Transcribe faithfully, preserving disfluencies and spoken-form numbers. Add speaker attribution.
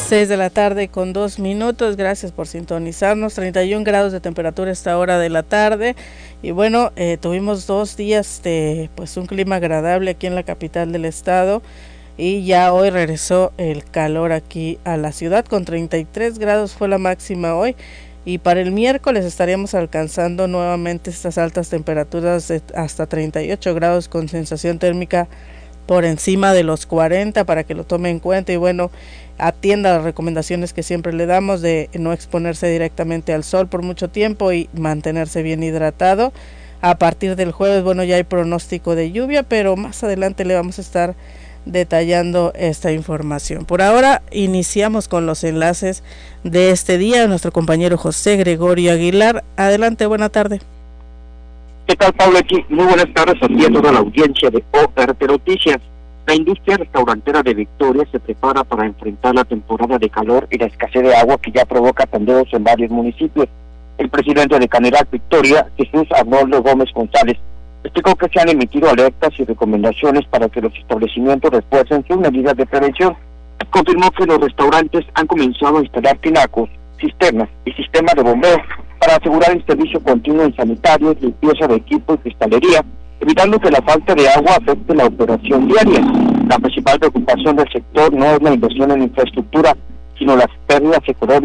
Speaker 1: seis de la tarde con dos minutos, gracias por sintonizarnos. Treinta y un grados de temperatura a esta hora de la tarde. Y bueno, eh, tuvimos dos días de pues un clima agradable aquí en la capital del estado. Y ya hoy regresó el calor aquí a la ciudad, con treinta y tres grados fue la máxima hoy. Y para el miércoles estaríamos alcanzando nuevamente estas altas temperaturas de hasta treinta y ocho grados, con sensación térmica por encima de los cuarenta, para que lo tome en cuenta. Y bueno, atienda las recomendaciones que siempre le damos de no exponerse directamente al sol por mucho tiempo y mantenerse bien hidratado. A partir del jueves, bueno, ya hay pronóstico de lluvia, pero más adelante le vamos a estar detallando esta información. Por ahora iniciamos con los enlaces de este día. Nuestro compañero José Gregorio Aguilar, adelante, buena tarde.
Speaker 2: ¿Qué tal, Pablo? Aquí, muy buenas tardes a ti, a toda la audiencia de O R T Noticias. La industria restaurantera de Victoria se prepara para enfrentar la temporada de calor y la escasez de agua que ya provoca tenderos en varios municipios. El presidente de Canirac Victoria, Jesús Arnoldo Gómez González, explicó que se han emitido alertas y recomendaciones para que los establecimientos refuercen sus medidas de prevención. Confirmó que los restaurantes han comenzado a instalar tinacos, cisternas y sistemas de bombeo para asegurar el servicio continuo en sanitarios, limpieza de equipo y cristalería, evitando que la falta de agua afecte la operación diaria. La principal preocupación del sector no es la inversión en infraestructura, sino las pérdidas económicas